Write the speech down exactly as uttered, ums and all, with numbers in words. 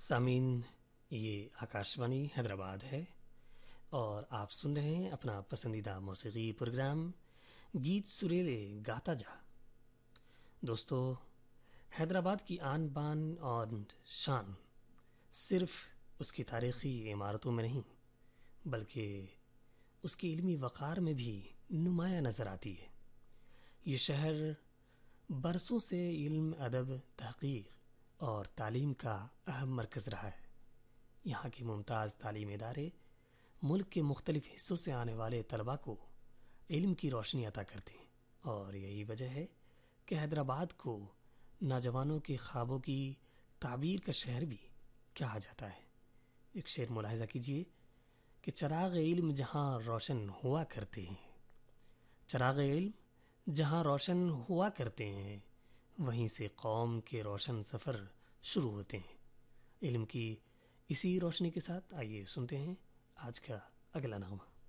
سامعین، یہ آکاشوانی حیدرآباد ہے اور آپ سن رہے ہیں اپنا پسندیدہ موسیقی پروگرام گیت سریلے گاتا جا۔ دوستو، حیدرآباد کی آن بان اور شان صرف اس کی تاریخی عمارتوں میں نہیں بلکہ اس کی علمی وقار میں بھی نمایاں نظر آتی ہے۔ یہ شہر برسوں سے علم، ادب، تحقیق اور تعلیم کا اہم مرکز رہا ہے۔ یہاں کے ممتاز تعلیمی ادارے ملک کے مختلف حصوں سے آنے والے طلباء کو علم کی روشنی عطا کرتے ہیں، اور یہی وجہ ہے کہ حیدرآباد کو نوجوانوں کے خوابوں کی تعبیر کا شہر بھی کہا جاتا ہے۔ ایک شعر ملاحظہ کیجئے کہ چراغ علم جہاں روشن ہوا کرتے ہیں، چراغ علم جہاں روشن ہوا کرتے ہیں، وہیں سے قوم کے روشن سفر شروع ہوتے ہیں۔ علم کی اسی روشنی کے ساتھ آئیے سنتے ہیں آج کا اگلا نغمہ۔